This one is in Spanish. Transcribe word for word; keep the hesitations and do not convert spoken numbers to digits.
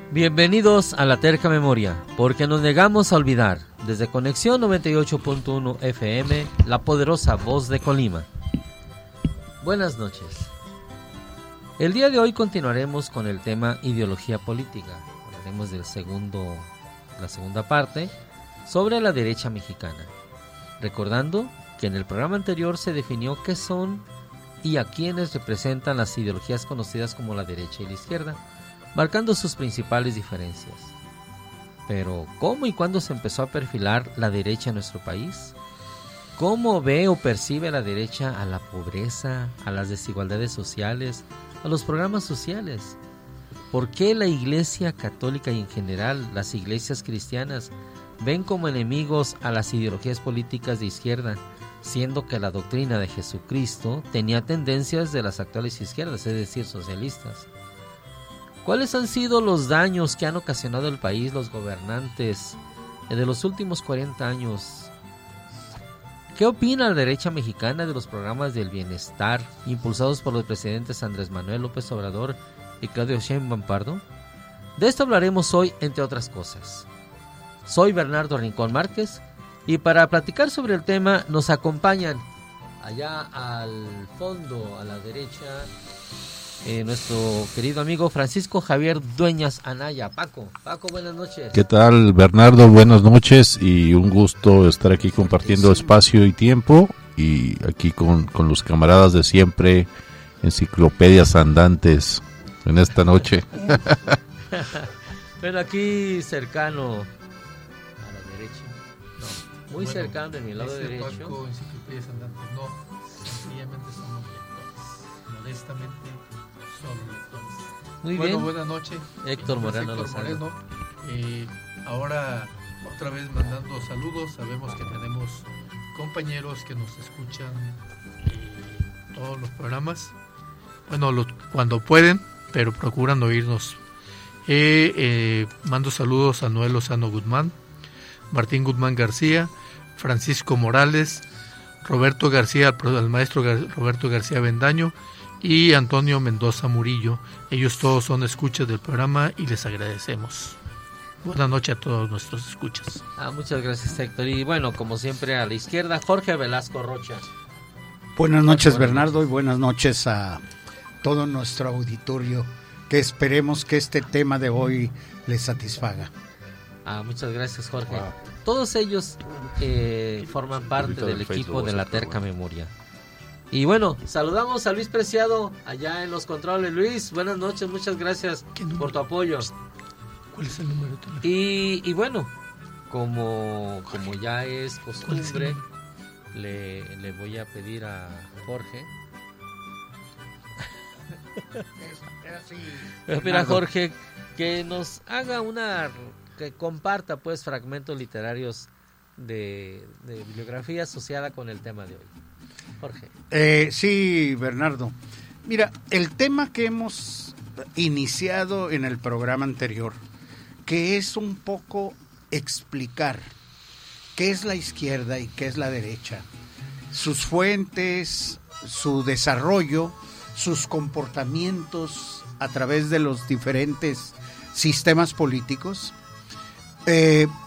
Bienvenidos a La Terca Memoria, porque nos negamos a olvidar. Desde Conexión noventa y ocho punto uno F M, la poderosa voz de Colima. Buenas noches. El día de hoy continuaremos con el tema ideología política. Hablaremos del segundo, la segunda parte, sobre la derecha mexicana. Recordando que en el programa anterior se definió qué son y a quiénes representan las ideologías conocidas como la derecha y la izquierda, marcando sus principales diferencias. Pero, ¿cómo y cuándo se empezó a perfilar la derecha en nuestro país? ¿Cómo ve o percibe la derecha a la pobreza, a las desigualdades sociales, a los programas sociales? ¿Por qué la Iglesia Católica y en general las iglesias cristianas ven como enemigos a las ideologías políticas de izquierda, siendo que la doctrina de Jesucristo tenía tendencias de las actuales izquierdas, es decir, socialistas? ¿Cuáles han sido los daños que han ocasionado el país los gobernantes de los últimos cuarenta años? ¿Qué opina la derecha mexicana de los programas del bienestar impulsados por los presidentes Andrés Manuel López Obrador y Claudio Sheinbaum Pardo? De esto hablaremos hoy, entre otras cosas. Soy Bernardo Rincón Márquez y para platicar sobre el tema nos acompañan allá al fondo, a la derecha, Eh, nuestro querido amigo Francisco Javier Dueñas Anaya. Paco, Paco, buenas noches. ¿Qué tal, Bernardo? Buenas noches y un gusto estar aquí compartiendo espacio y tiempo y aquí con, con los camaradas de siempre, enciclopedias andantes en esta noche. Bueno, aquí cercano a la derecha, no, muy bueno, cercano de mi lado derecho. Paco, enciclopedias andantes, no, sencillamente somos lectores, modestamente. Muy bueno, bien. Buenas noches. Héctor Moreno Héctor Moreno. Eh, ahora, otra vez mandando saludos. Sabemos que tenemos compañeros que nos escuchan eh, todos los programas. Bueno, lo, cuando pueden, pero procuran oírnos. Eh, eh, mando saludos a Noel Lozano Guzmán, Martín Guzmán García, Francisco Morales, Roberto García, al maestro Gar- Roberto García Bendaño, y Antonio Mendoza Murillo. Ellos todos son escuchas del programa y les agradecemos. Buenas noches a todos nuestros escuchas. Ah, muchas gracias, Héctor. Y bueno, como siempre a la izquierda, Jorge Velasco Rocha. Buenas noches, buenas Bernardo, noches. Y buenas noches a todo nuestro auditorio, que esperemos que este tema de hoy les satisfaga. Ah, muchas gracias, Jorge. Wow. Todos ellos eh, forman parte del equipo de La Terca Memoria. Y bueno, saludamos a Luis Preciado allá en los controles. Luis, buenas noches, muchas gracias por tu apoyo. ¿Cuál es el número? Y, y bueno, como, como ya es costumbre, le, le voy a pedir a Jorge. Espera, Jorge, que nos haga una, que comparta pues fragmentos literarios de, de bibliografía asociada con el tema de hoy. Jorge. Eh, sí, Bernardo. Mira, el tema que hemos iniciado en el programa anterior, que es un poco explicar qué es la izquierda y qué es la derecha, sus fuentes, su desarrollo, sus comportamientos a través de los diferentes sistemas políticos. Eh,